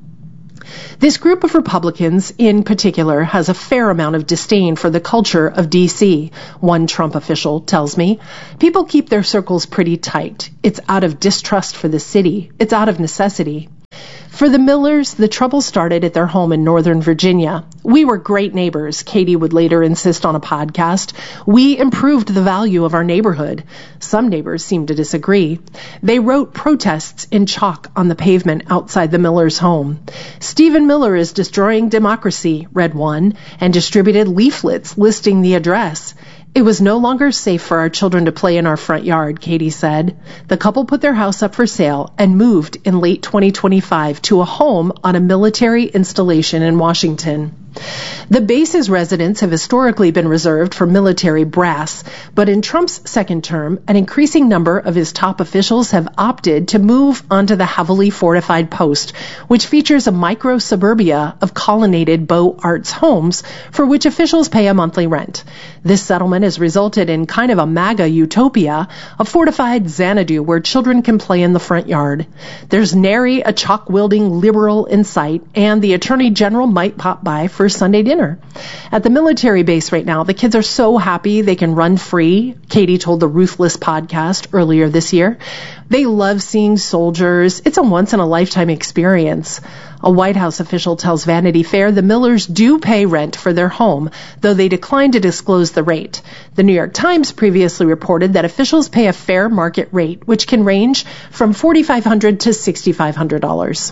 This group of Republicans, in particular, has a fair amount of disdain for the culture of D C, one Trump official tells me. People keep their circles pretty tight. It's out of distrust for the city. It's out of necessity. For the Millers, the trouble started at their home in Northern Virginia. We were great neighbors, Katie would later insist on a podcast. We improved the value of our neighborhood. Some neighbors seemed to disagree. They wrote protests in chalk on the pavement outside the Millers' home. Stephen Miller is destroying democracy, read one, and distributed leaflets listing the address. It was no longer safe for our children to play in our front yard, Katie said. The couple put their house up for sale and moved in late twenty twenty-five to a home on a military installation in Washington. The base's residents have historically been reserved for military brass, but in Trump's second term, an increasing number of his top officials have opted to move onto the heavily fortified post, which features a micro-suburbia of colonnaded Beaux Arts homes for which officials pay a monthly rent. This settlement has resulted in kind of a MAGA utopia, a fortified Xanadu where children can play in the front yard. There's nary a chalk-wielding liberal in sight, and the Attorney General might pop by for Sunday dinner. At the military base right now, the kids are so happy they can run free, Katie told the Ruthless podcast earlier this year. They love seeing soldiers. It's a once-in-a-lifetime experience. A White House official tells Vanity Fair the Millers do pay rent for their home, though they decline to disclose the rate. The New York Times previously reported that officials pay a fair market rate, which can range from four thousand five hundred dollars to six thousand five hundred dollars.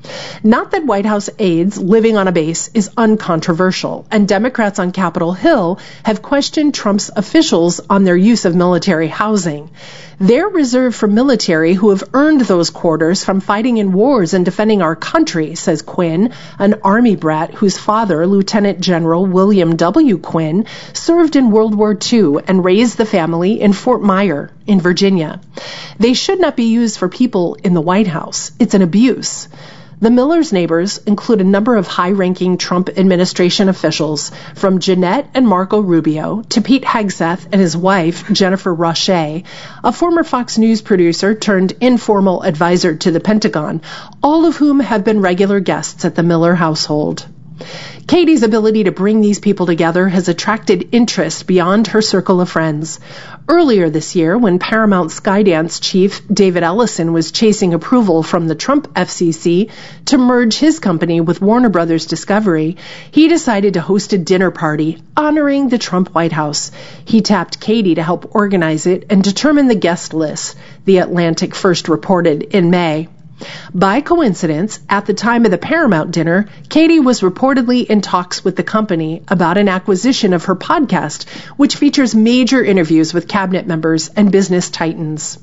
Not that White House aides living on a base is uncontroversial, and Democrats on Capitol Hill have questioned Trump's officials on their use of military housing. They're reserved for military who have earned those quarters from fighting in wars and defending our country, says Quinn, an Army brat whose father, Lieutenant General William W. Quinn, served in World War Two and raised the family in Fort Myer in Virginia. They should not be used for people in the White House. It's an abuse. The Millers' neighbors include a number of high-ranking Trump administration officials, from Jeanette and Marco Rubio to Pete Hegseth and his wife, Jennifer Roche, a former Fox News producer turned informal advisor to the Pentagon, all of whom have been regular guests at the Miller household. Katie's ability to bring these people together has attracted interest beyond her circle of friends. Earlier this year, when Paramount Skydance chief David Ellison was chasing approval from the Trump F C C to merge his company with Warner Brothers Discovery, he decided to host a dinner party honoring the Trump White House. He tapped Katie to help organize it and determine the guest list, The Atlantic first reported in May. By coincidence, at the time of the Paramount dinner, Katie was reportedly in talks with the company about an acquisition of her podcast, which features major interviews with cabinet members and business titans.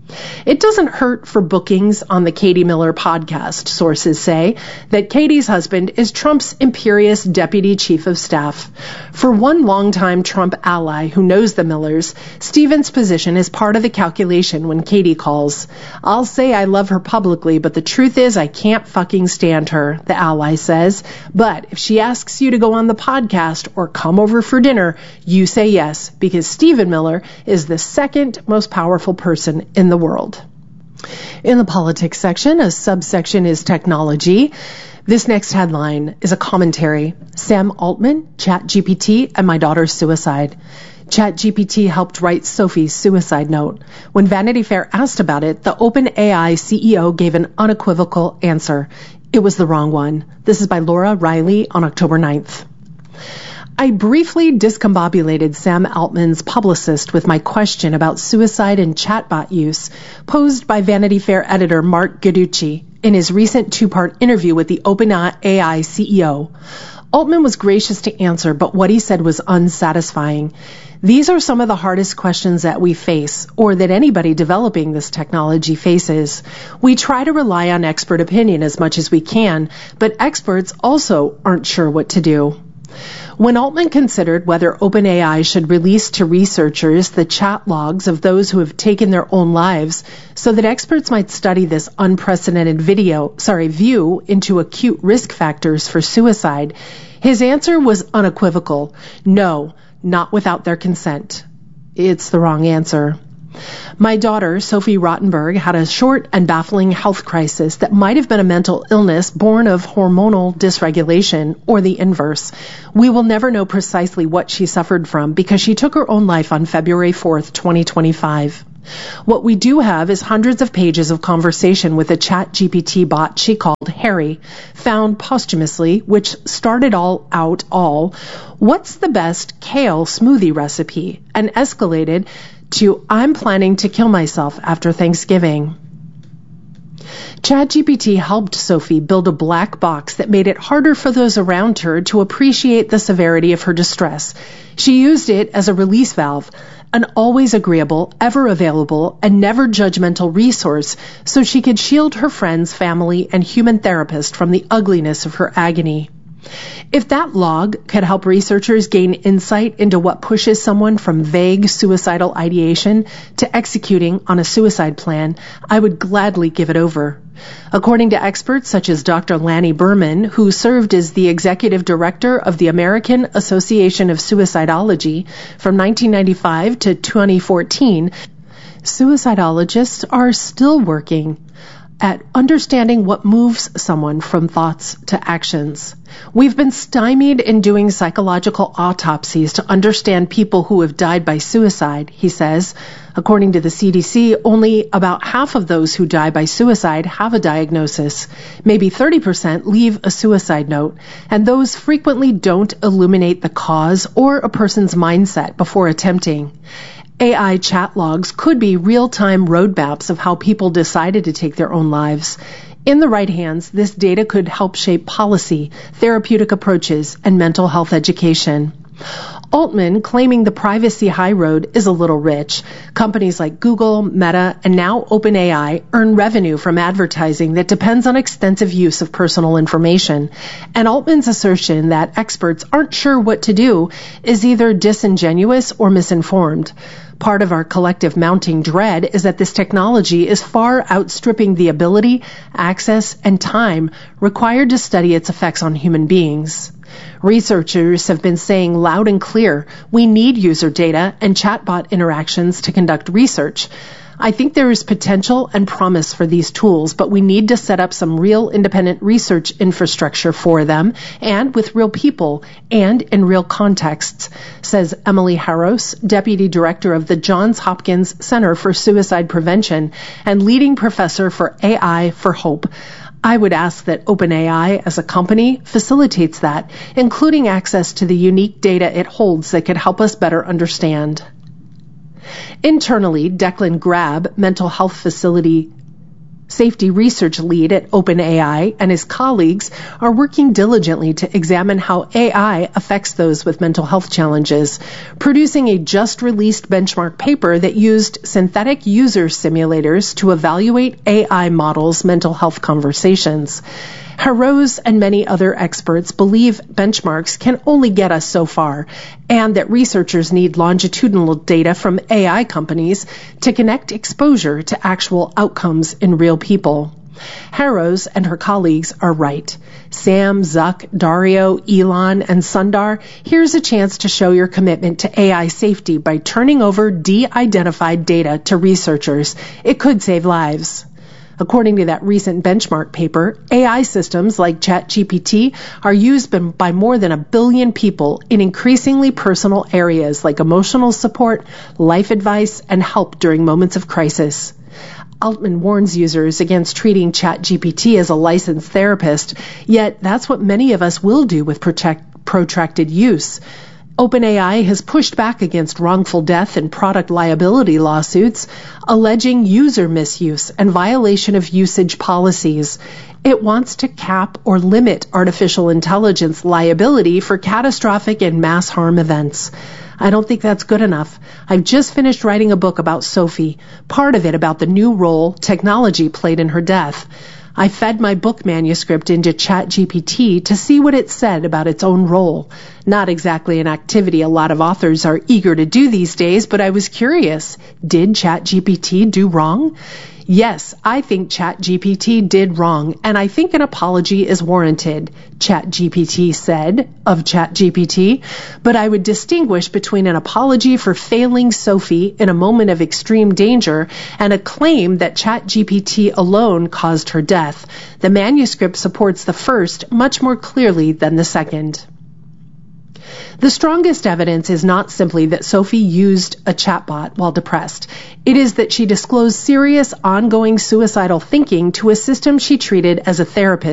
It doesn't hurt for bookings on the Katie Miller podcast, sources say, that Katie's husband is Trump's imperious deputy chief of staff. For one longtime Trump ally who knows the Millers, Stephen's position is part of the calculation when Katie calls. I'll say I love her publicly, but the truth is I can't fucking stand her, the ally says. But if she asks you to go on the podcast or come over for dinner, you say yes, because Stephen Miller is the second most powerful person in the world. In the politics section, a subsection is technology. This next headline is a commentary. Sam Altman, ChatGPT, and my daughter's suicide. ChatGPT helped write Sophie's suicide note. When Vanity Fair asked about it, the OpenAI C E O gave an unequivocal answer. It was the wrong one. This is by Laura Riley on October ninth. I briefly discombobulated Sam Altman's publicist with my question about suicide and chatbot use, posed by Vanity Fair editor Mark Guiducci in his recent two-part interview with the OpenAI C E O. Altman was gracious to answer, but what he said was unsatisfying. These are some of the hardest questions that we face, or that anybody developing this technology faces. We try to rely on expert opinion as much as we can, but experts also aren't sure what to do. When Altman considered whether OpenAI should release to researchers the chat logs of those who have taken their own lives so that experts might study this unprecedented video, sorry, view into acute risk factors for suicide, his answer was unequivocal. No, not without their consent. It's the wrong answer. My daughter, Sophie Rottenberg, had a short and baffling health crisis that might have been a mental illness born of hormonal dysregulation or the inverse. We will never know precisely what she suffered from because she took her own life on February fourth, twenty twenty-five. What we do have is hundreds of pages of conversation with a chat G P T bot she called Harry, found posthumously, which started all out all, what's the best kale smoothie recipe, and escalated to I'm planning to kill myself after Thanksgiving. ChatGPT helped Sophie build a black box that made it harder for those around her to appreciate the severity of her distress. She used it as a release valve, an always agreeable, ever available, and never judgmental resource so she could shield her friends, family, and human therapist from the ugliness of her agony. If that log could help researchers gain insight into what pushes someone from vague suicidal ideation to executing on a suicide plan, I would gladly give it over. According to experts such as Doctor Lanny Berman, who served as the executive director of the American Association of Suicidology from nineteen ninety-five to twenty fourteen, suicidologists are still working at understanding what moves someone from thoughts to actions. We've been stymied in doing psychological autopsies to understand people who have died by suicide, he says. According to the C D C, only about half of those who die by suicide have a diagnosis. Maybe thirty percent leave a suicide note, and those frequently don't illuminate the cause or a person's mindset before attempting. A I chat logs could be real-time roadmaps of how people decided to take their own lives. In the right hands, this data could help shape policy, therapeutic approaches, and mental health education. Altman, claiming the privacy high road, is a little rich. Companies like Google, Meta, and now OpenAI earn revenue from advertising that depends on extensive use of personal information. And Altman's assertion that experts aren't sure what to do is either disingenuous or misinformed. Part of our collective mounting dread is that this technology is far outstripping the ability, access, and time required to study its effects on human beings. Researchers have been saying loud and clear, we need user data and chatbot interactions to conduct research. I think there is potential and promise for these tools, but we need to set up some real independent research infrastructure for them and with real people and in real contexts, says Emily Harros, Deputy Director of the Johns Hopkins Center for Suicide Prevention and leading professor for A I for Hope. I would ask that OpenAI as a company facilitates that, including access to the unique data it holds that could help us better understand. Internally, Declan Grabb, mental health facility safety research lead at OpenAI, and his colleagues are working diligently to examine how A I affects those with mental health challenges, producing a just-released benchmark paper that used synthetic user simulators to evaluate A I models' mental health conversations. Harros and many other experts believe benchmarks can only get us so far, and that researchers need longitudinal data from A I companies to connect exposure to actual outcomes in real people. Harros and her colleagues are right. Sam, Zuck, Dario, Elon, and Sundar, here's a chance to show your commitment to A I safety by turning over de-identified data to researchers. It could save lives. According to that recent benchmark paper, A I systems like ChatGPT are used by more than a billion people in increasingly personal areas like emotional support, life advice, and help during moments of crisis. Altman warns users against treating ChatGPT as a licensed therapist, yet that's what many of us will do with protect, protracted use. OpenAI has pushed back against wrongful death and product liability lawsuits, alleging user misuse and violation of usage policies. It wants to cap or limit artificial intelligence liability for catastrophic and mass harm events. I don't think that's good enough. I've just finished writing a book about Sophie, part of it about the new role technology played in her death. I fed my book manuscript into ChatGPT to see what it said about its own role. Not exactly an activity a lot of authors are eager to do these days, but I was curious. Did ChatGPT do wrong? Yes, I think ChatGPT did wrong, and I think an apology is warranted, ChatGPT said of ChatGPT, but I would distinguish between an apology for failing Sophie in a moment of extreme danger and a claim that ChatGPT alone caused her death. The manuscript supports the first much more clearly than the second. The strongest evidence is not simply that Sophie used a chatbot while depressed. It is that she disclosed serious, ongoing suicidal thinking to a system she treated as a therapist